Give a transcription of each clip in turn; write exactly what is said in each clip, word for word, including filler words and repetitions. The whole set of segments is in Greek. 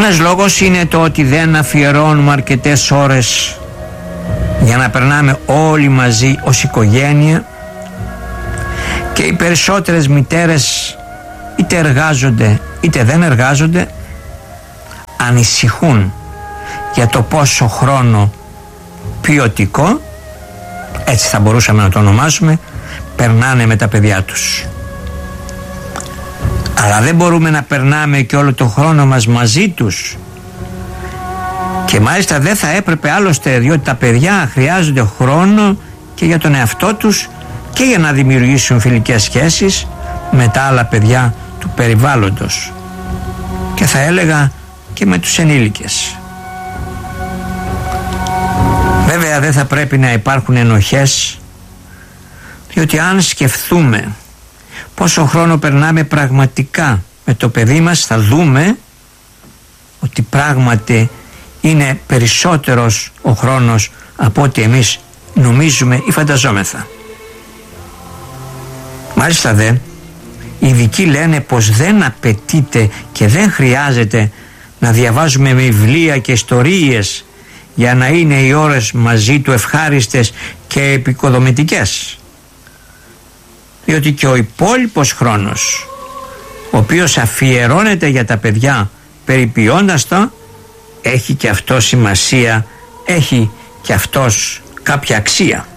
Ένας λόγος είναι το ότι δεν αφιερώνουμε αρκετές ώρες για να περνάμε όλοι μαζί ως οικογένεια, και οι περισσότερες μητέρες είτε εργάζονται είτε δεν εργάζονται ανησυχούν για το πόσο χρόνο ποιοτικό, έτσι θα μπορούσαμε να το ονομάσουμε, περνάνε με τα παιδιά τους. Αλλά δεν μπορούμε να περνάμε και όλο το χρόνο μας μαζί τους, και μάλιστα δεν θα έπρεπε άλλωστε, διότι τα παιδιά χρειάζονται χρόνο και για τον εαυτό τους και για να δημιουργήσουν φιλικές σχέσεις με τα άλλα παιδιά του περιβάλλοντος, και θα έλεγα και με τους ενήλικες. Βέβαια δεν θα πρέπει να υπάρχουν ενοχές, διότι αν σκεφτούμε πόσο χρόνο περνάμε πραγματικά με το παιδί μας, θα δούμε ότι πράγματι είναι περισσότερος ο χρόνος από ό,τι εμείς νομίζουμε ή φανταζόμεθα. Μάλιστα δε, οι ειδικοί λένε πως δεν απαιτείται και δεν χρειάζεται να διαβάζουμε βιβλία και ιστορίες για να είναι οι ώρες μαζί του ευχάριστες και επικοδομητικές, διότι και ο υπόλοιπος χρόνος, ο οποίος αφιερώνεται για τα παιδιά περιποιώντας το, έχει και αυτό σημασία, έχει και αυτός κάποια αξία.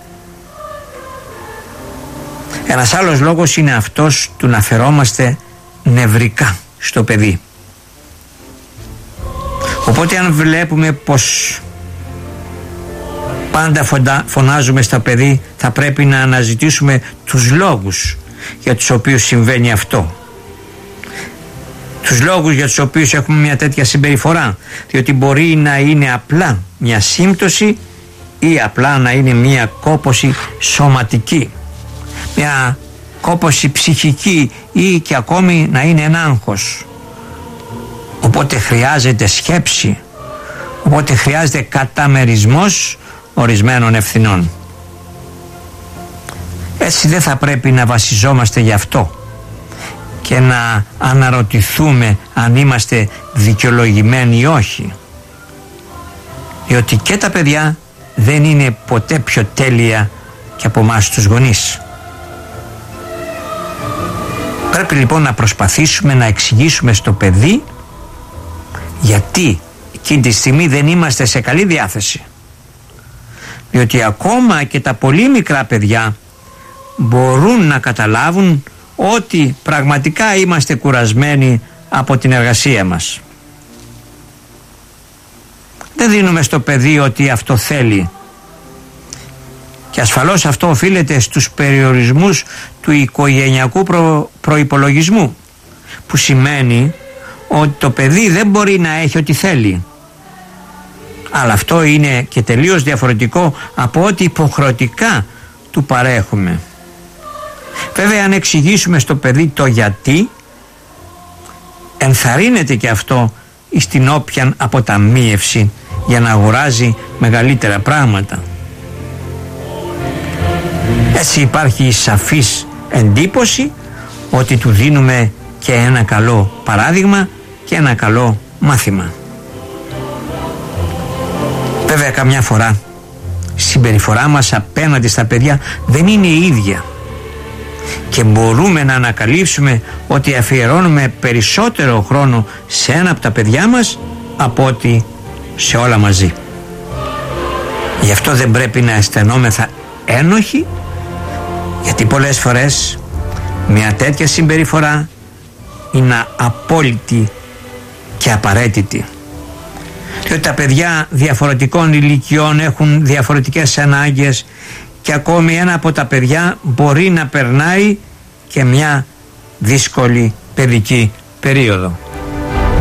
Ένας άλλος λόγος είναι αυτός του να φερόμαστε νευρικά στο παιδί. Οπότε αν βλέπουμε πως πάντα φωνάζουμε στα παιδί, θα πρέπει να αναζητήσουμε τους λόγους για τους οποίους συμβαίνει αυτό. Τους λόγους για τους οποίους έχουμε μια τέτοια συμπεριφορά, διότι μπορεί να είναι απλά μια σύμπτωση ή απλά να είναι μια κόπωση σωματική, μια κόπωση ψυχική, ή και ακόμη να είναι ένα άγχος. Οπότε χρειάζεται σκέψη, οπότε χρειάζεται καταμερισμός ορισμένων ευθυνών. Έτσι δεν θα πρέπει να βασιζόμαστε γι' αυτό και να αναρωτηθούμε αν είμαστε δικαιολογημένοι ή όχι, διότι και τα παιδιά δεν είναι ποτέ πιο τέλεια και από εμάς τους γονείς. Πρέπει λοιπόν να προσπαθήσουμε να εξηγήσουμε στο παιδί γιατί εκείνη τη στιγμή δεν είμαστε σε καλή διάθεση, διότι ακόμα και τα πολύ μικρά παιδιά μπορούν να καταλάβουν ότι πραγματικά είμαστε κουρασμένοι από την εργασία μας. Δεν δίνουμε στο παιδί ότι αυτό θέλει, και ασφαλώς αυτό οφείλεται στους περιορισμούς του οικογενειακού προ... προϋπολογισμού, που σημαίνει ότι το παιδί δεν μπορεί να έχει ό,τι θέλει. Αλλά αυτό είναι και τελείως διαφορετικό από ό,τι υποχρεωτικά του παρέχουμε. Βέβαια αν εξηγήσουμε στο παιδί το γιατί, ενθαρρύνεται και αυτό στην όποιαν αποταμίευση για να αγοράζει μεγαλύτερα πράγματα. Έτσι υπάρχει η σαφής εντύπωση ότι του δίνουμε και ένα καλό παράδειγμα και ένα καλό μάθημα. Βέβαια καμιά φορά η συμπεριφορά μας απέναντι στα παιδιά δεν είναι η ίδια, και μπορούμε να ανακαλύψουμε ότι αφιερώνουμε περισσότερο χρόνο σε ένα από τα παιδιά μας από ότι σε όλα μαζί. Γι' αυτό δεν πρέπει να αισθανόμεθα ένοχοι, γιατί πολλές φορές μια τέτοια συμπεριφορά είναι απόλυτη και απαραίτητη, διότι τα παιδιά διαφορετικών ηλικιών έχουν διαφορετικές ανάγκες, και ακόμη ένα από τα παιδιά μπορεί να περνάει και μια δύσκολη παιδική περίοδο.